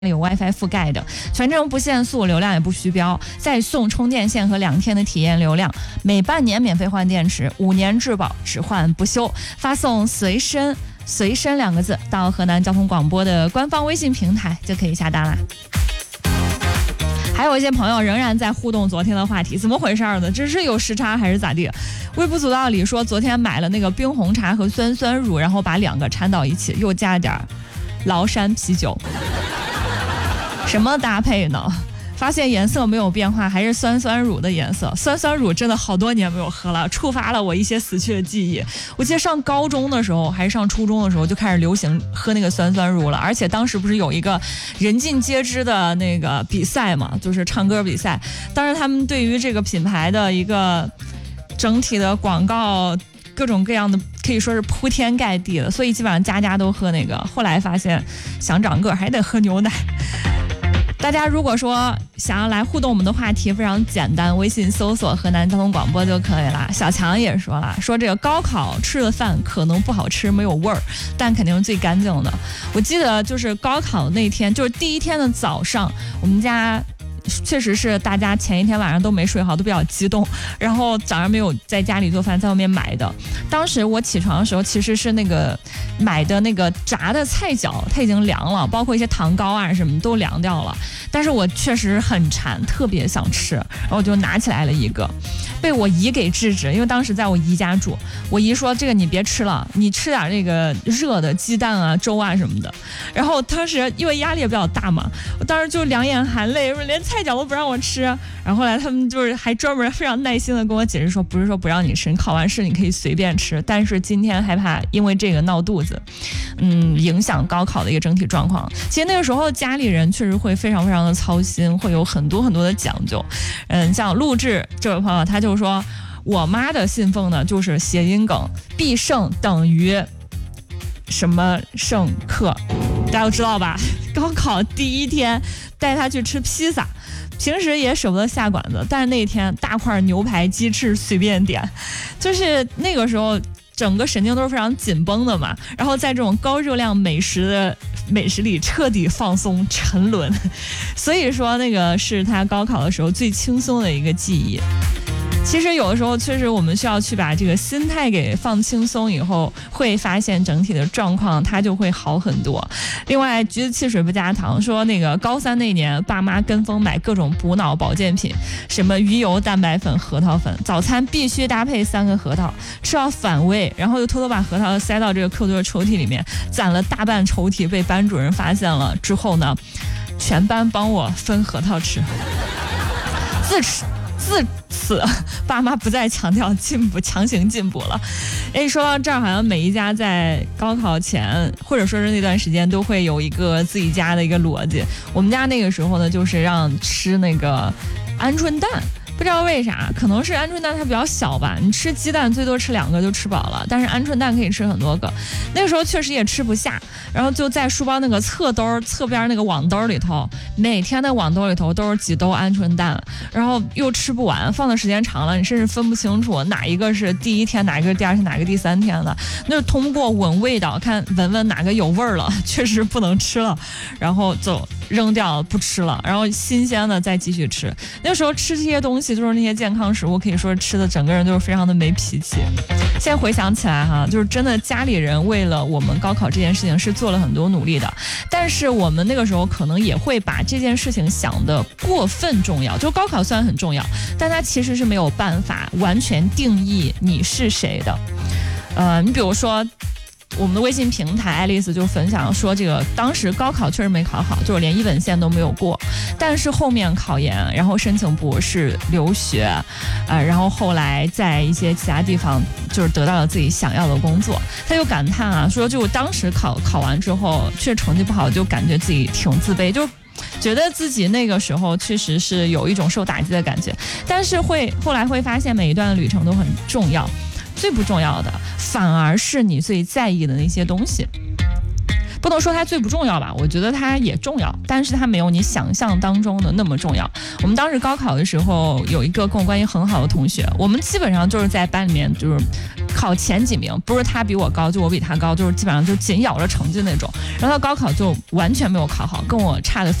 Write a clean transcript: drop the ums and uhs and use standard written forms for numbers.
有 WiFi 覆盖的，全程不限速，流量也不虚标，再送充电线和2天的体验流量，每半年免费换电池，5年质保，只换不修。发送随身2个字到河南交通广播的官方微信平台就可以下单啦。还有一些朋友仍然在互动昨天的话题，怎么回事呢？这是有时差还是咋地？微不足道里说昨天买了那个冰红茶和酸酸乳，然后把2个掺到一起，又加点崂山啤酒。什么搭配呢？发现颜色没有变化，还是酸酸乳的颜色。酸酸乳真的好多年没有喝了，触发了我一些死去的记忆。我记得上高中的时候还是上初中的时候就开始流行喝那个酸酸乳了，而且当时不是有一个人尽皆知的那个比赛嘛，就是唱歌比赛。当时他们对于这个品牌的一个整体的广告各种各样的可以说是铺天盖地的，所以基本上家家都喝那个。后来发现想长个还得喝牛奶。大家如果说想要来互动我们的话题非常简单，微信搜索河南交通广播就可以了。小强也说了，说这个高考吃的饭可能不好吃没有味儿，但肯定是最干净的。我记得就是高考那天，就是第一天的早上，我们家确实是大家前一天晚上都没睡好，都比较激动，然后早上没有在家里做饭，在外面买的。当时我起床的时候其实是那个买的那个炸的菜饺，它已经凉了，包括一些糖糕啊什么都凉掉了，但是我确实很馋，特别想吃，然后我就拿起来了一个，被我姨给制止，因为当时在我姨家住，我姨说这个你别吃了，你吃点那个热的鸡蛋啊粥啊什么的。然后当时因为压力也比较大嘛，我当时就两眼含泪，说连菜饺都不让我吃。然后后来他们就是还专门非常耐心的跟我解释说，不是说不让你吃，你考完试你可以随便吃，但是今天害怕因为这个闹肚子，影响高考的一个整体状况。其实那个时候家里人确实会非常非常的操心，会有很多很多的讲究。像陆志这位朋友他就说，我妈的信奉呢就是谐音梗，必胜等于什么胜克，大家都知道吧？高考第一天带他去吃披萨，平时也舍不得下馆子，但是那天大块牛排鸡翅随便点，就是那个时候整个神经都是非常紧绷的嘛，然后在这种高热量美食里彻底放松沉沦，所以说那个是他高考的时候最轻松的一个记忆。其实有的时候确实我们需要去把这个心态给放轻松，以后会发现整体的状况它就会好很多。另外橘子汽水不加糖说，那个高3那年爸妈跟风买各种补脑保健品，什么鱼油、蛋白粉、核桃粉，早餐必须搭配3个核桃，吃到反胃，然后又偷偷把核桃塞到这个课桌的抽屉里面，攒了大半抽屉，被班主任发现了之后呢，全班帮我分核桃吃。自此爸妈不再强调进步，强行进步了。说到这儿，好像每一家在高考前或者说是那段时间都会有一个自己家的一个逻辑。我们家那个时候呢，就是让吃那个鹌鹑蛋，不知道为啥，可能是鹌鹑蛋它比较小吧，你吃鸡蛋最多吃2个就吃饱了，但是鹌鹑蛋可以吃很多个。那个时候确实也吃不下，然后就在书包那个侧边那个网兜里头，每天的网兜里头都是几兜鹌鹑蛋，然后又吃不完，放的时间长了你甚至分不清楚哪一个是第一天，哪一个是第2天，哪个第3天的。那是通过闻味道看闻哪个有味儿了，确实不能吃了，然后就扔掉不吃了，然后新鲜的再继续吃。那时候吃这些东西就是那些健康食物，可以说吃的整个人就是非常的没脾气。现在回想起来哈，就是真的家里人为了我们高考这件事情是做了很多努力的，但是我们那个时候可能也会把这件事情想得过分重要。就高考虽然很重要，但它其实是没有办法完全定义你是谁的。你比如说我们的微信平台爱丽丝就分享说，这个当时高考确实没考好，就是连一本线都没有过，但是后面考研，然后申请博士留学，然后后来在一些其他地方就是得到了自己想要的工作。他就感叹啊，说就当时考完之后确实成绩不好，就感觉自己挺自卑，就觉得自己那个时候确实是有一种受打击的感觉，但是后来会发现每一段的旅程都很重要，最不重要的反而是你最在意的那些东西。 不能说它最不重要吧，我觉得它也重要，但是它没有你想象当中的那么重要。我们当时高考的时候，有一个跟我关系很好的同学，我们基本上就是在班里面就是考前几名，不是他比我高，就我比他高，就是基本上就紧咬着成绩那种。然后他高考就完全没有考好，跟我差的